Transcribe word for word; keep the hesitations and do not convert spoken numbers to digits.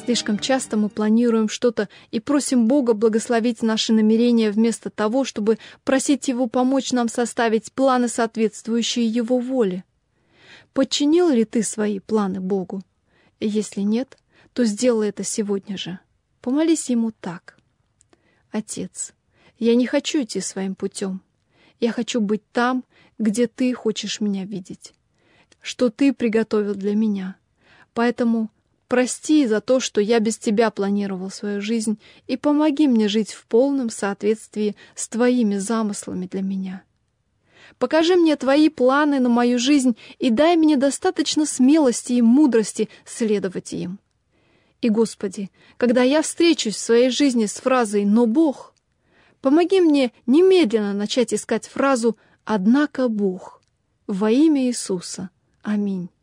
Слишком часто мы планируем что-то и просим Бога благословить наши намерения вместо того, чтобы просить Его помочь нам составить планы, соответствующие Его воле. Подчинил ли ты свои планы Богу? И если нет, то сделай это сегодня же. Помолись Ему так. Отец, я не хочу идти своим путем. Я хочу быть там, где Ты хочешь меня видеть, что Ты приготовил для меня. Поэтому прости за то, что я без Тебя планировал свою жизнь, и помоги мне жить в полном соответствии с Твоими замыслами для меня. Покажи мне Твои планы на мою жизнь и дай мне достаточно смелости и мудрости следовать им. И, Господи, когда я встречусь в своей жизни с фразой «но Бог», помоги мне немедленно начать искать фразу «однако Бог». Во имя Иисуса. Аминь.